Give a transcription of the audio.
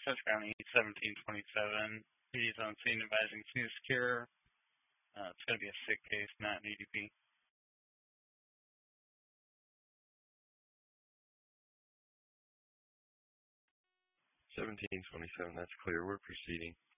Access County 1727. PD's on scene advising scene secure. It's going to be a sick case, not an EDP. 1727, that's clear. We're proceeding.